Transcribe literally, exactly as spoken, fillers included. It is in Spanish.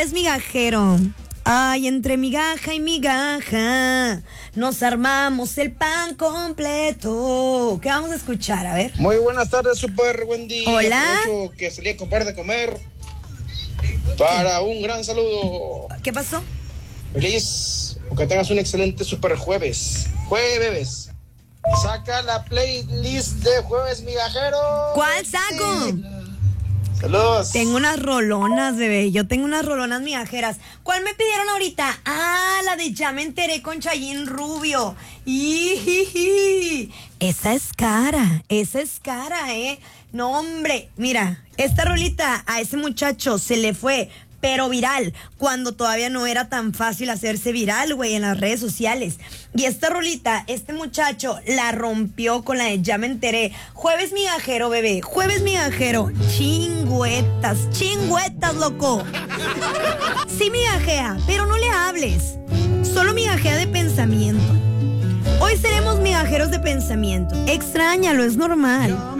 jueves migajero. Ay, entre migaja y migaja nos armamos el pan completo. ¿Qué vamos a escuchar? A ver. Muy buenas tardes, Super Wendy. Hola. Aprovecho que salí a comprar de comer para un gran saludo. ¿Qué pasó? Feliz, que tengas un excelente Super Jueves. Jueves. Saca la playlist de Jueves Migajero. ¿Cuál saco? Sí. Saludos. Tengo unas rolonas, bebé. Yo tengo unas rolonas migajeras. ¿Cuál me pidieron ahorita? Ah, la de Ya me enteré con Chayín Rubio. ¡Ijiji! Esa es cara. Esa es cara, ¿eh? No, hombre. Mira, esta rolita a ese muchacho se le fue, pero viral, cuando todavía no era tan fácil hacerse viral, güey, en las redes sociales. Y esta rolita, este muchacho la rompió con la de Ya me enteré. Jueves migajero, bebé, jueves migajero. Chingüetas, chingüetas, loco. Sí migajea, pero no le hables. Solo migajea de pensamiento. Hoy seremos migajeros de pensamiento. Extrañalo, es normal.